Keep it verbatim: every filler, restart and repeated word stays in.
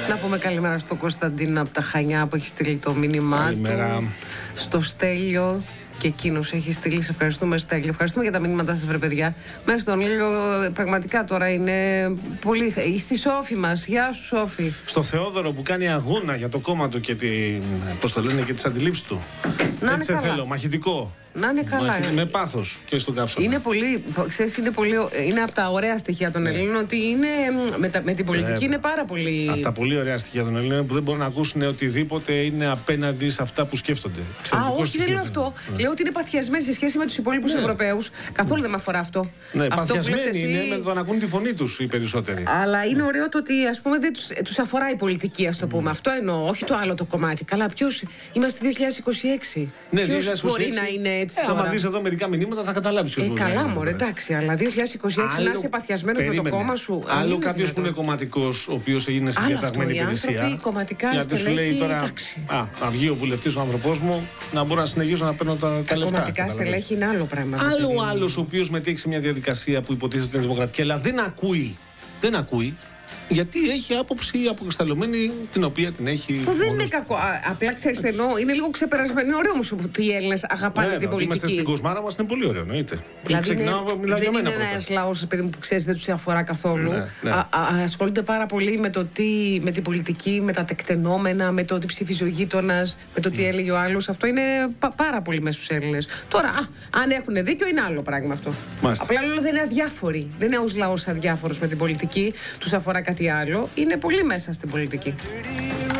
Να πούμε καλημέρα στον Κωνσταντίνο από τα Χανιά που έχει στείλει το μήνυμά καλημέρα. του. Στο Στέλιο και εκείνο έχει στείλει. Σε ευχαριστούμε, Στέλιο. Ευχαριστούμε για τα μήνυματά σας, βρε παιδιά. Μέσα στον ήλιο, πραγματικά τώρα είναι πολύ. Στη Σόφη μας. Γεια σου, Σόφη. Στο Θεόδωρο που κάνει αγώνα για το κόμμα του και την. Πώς το λένε, και τις αντιλήψεις του. Να Έτσι σε καλά. θέλω, μαχητικό. Να είναι καλά. Μαχη... Με πάθος και στον καύσωνα. Είναι πολύ, ξέρεις, είναι πολύ, είναι από τα ωραία στοιχεία των Ελλήνων ότι είναι, με, τα, με την πολιτική ε, είναι πάρα πολύ. Από τα πολύ ωραία στοιχεία των Ελλήνων που δεν μπορούν να ακούσουν οτιδήποτε είναι απέναντι σε αυτά που σκέφτονται. Α, όχι, δεν λέω αυτό. Ναι. Λέω ότι είναι παθιασμένοι σε σχέση με τους υπόλοιπους ναι. Ευρωπαίους. Καθόλου δεν με αφορά αυτό. Ναι, αυτό παθιασμένοι εσύ... είναι με το να ακούν τη φωνή τους οι περισσότεροι. Αλλά είναι ναι. ωραίο το ότι ας πούμε δεν τους, τους αφορά η πολιτική, ας το πούμε. Mm. Αυτό εννοώ, όχι το άλλο το κομμάτι. Καλά, ποιος. Είμαστε δύο χιλιάδες είκοσι έξι. Ναι, ποιος μπορεί να είναι έτσι ε, τώρα. Άμα δεις εδώ μερικά μηνύματα θα καταλάβεις. Ε, καλά, μωρέ, εντάξει, αλλά δύο χιλιάδες είκοσι έξι άλλο, να είσαι παθιασμένος με το κόμμα σου. Άλλο κάποιος που είναι κομματικός, ο οποίος έγινε σε διαταγμένη υπηρεσία. Γιατί σου λέει τώρα, α, θα βγει ο βουλευτής ο άνθρωπός μου, να μπορώ να συνεχίσω να παίρνω τα, τα λεφτά. Κομματικά στελέχη είναι άλλο πράγμα. Άλλο άλλος ο οποίος μετέχει σε μια διαδικασία που υποτίθεται είναι δημοκρατική, αλλά δεν ακούει. Δεν ακούει. Γιατί έχει άποψη αποκρισταλωμένη την οποία την έχει. Που δεν είναι κακό. Α, απλά ξέρεις, εννοώ, είναι λίγο ξεπερασμένο. Είναι ωραίο όμως ότι οι Έλληνες αγαπάνε ναι, την πολιτική. Είμαστε στην κοσμάρα μας, είναι πολύ ωραίο, εννοείται. Δηλαδή ξεκινάω, είναι, δεν είναι ένας λαός που ξέρεις δεν τους αφορά καθόλου. Ναι, ναι. Α, α, ασχολούνται πάρα πολύ με, το τι, με την πολιτική, με τα τεκτενόμενα, με το τι ψήφιζε ο γείτονας, με το τι mm. έλεγε ο άλλος. Αυτό είναι πα, πάρα πολύ μέσα στους Έλληνες. Τώρα, α, αν έχουν δίκιο, είναι άλλο πράγμα αυτό. Μάλιστα. Απλά λέω δεν είναι αδιάφοροι. Δεν είναι ως λαός αδιάφορος με την πολιτική, τους αφορά κάτι άλλο. Είναι πολύ μέσα στην πολιτική.